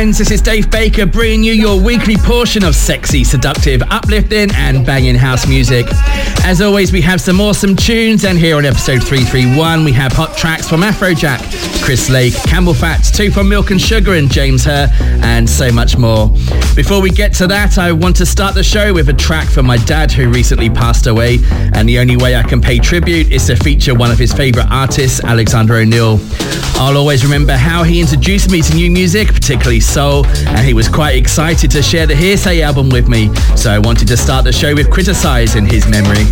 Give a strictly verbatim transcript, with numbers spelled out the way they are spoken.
friends, this is Dave Baker bringing you your weekly portion of sexy, seductive, uplifting and banging house music. As always, we have some awesome tunes, and here on episode three thirty-one we have hot tracks from Afrojack, Chris Lake, Campbell Fats, two from Milk and Sugar and James Hur, and so much more. Before we get to that, I want to start the show with a track from my dad who recently passed away, and the only way I can pay tribute is to feature one of his favourite artists, Alexander O'Neal. I'll always remember how he introduced me to new music, particularly soul, and he was quite excited to share the Hearsay album with me, so I wanted to start the show with Criticise in his memory.